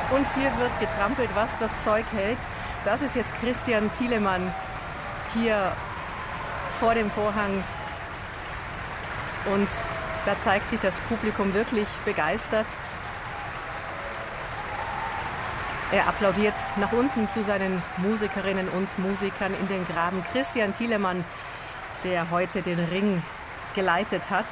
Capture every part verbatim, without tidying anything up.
Und hier wird getrampelt, was das Zeug hält. Das ist jetzt Christian Thielemann hier vor dem Vorhang. Und da zeigt sich das Publikum wirklich begeistert. Er applaudiert nach unten zu seinen Musikerinnen und Musikern in den Graben. Christian Thielemann, der heute den Ring geleitet hat.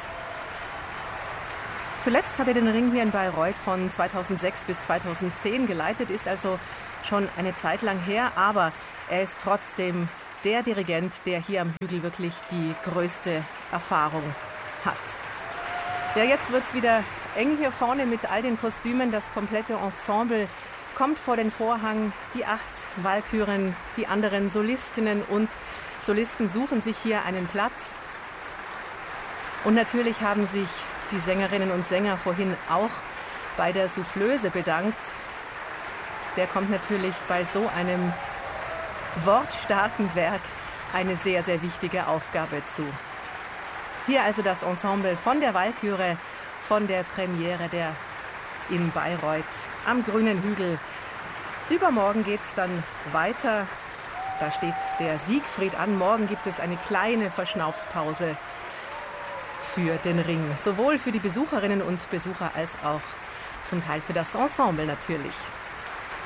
Zuletzt hat er den Ring hier in Bayreuth von zweitausendsechs bis zweitausendzehn geleitet, ist also schon eine Zeit lang her, aber er ist trotzdem der Dirigent, der hier am Hügel wirklich die größte Erfahrung hat. Ja, jetzt wird es wieder eng hier vorne mit all den Kostümen. Das komplette Ensemble kommt vor den Vorhang. Die acht Walküren, die anderen Solistinnen und Solisten suchen sich hier einen Platz. Und natürlich haben sich die Sängerinnen und Sänger vorhin auch bei der Soufflöse bedankt. Der kommt natürlich bei so einem wortstarken Werk eine sehr, sehr wichtige Aufgabe zu. Hier also das Ensemble von der Walküre, von der Premiere der in Bayreuth am Grünen Hügel. Übermorgen geht es dann weiter. Da steht der Siegfried an. Morgen gibt es eine kleine Verschnaufspause für den Ring. Sowohl für die Besucherinnen und Besucher als auch zum Teil für das Ensemble natürlich.